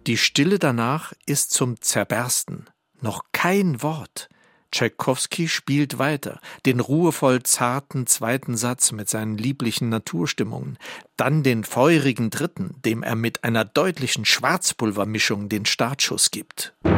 Die Stille danach ist zum Zerbersten. Noch kein Wort. Tschaikowski spielt weiter, den ruhevoll zarten zweiten Satz mit seinen lieblichen Naturstimmungen, dann den feurigen dritten, dem er mit einer deutlichen Schwarzpulvermischung den Startschuss gibt.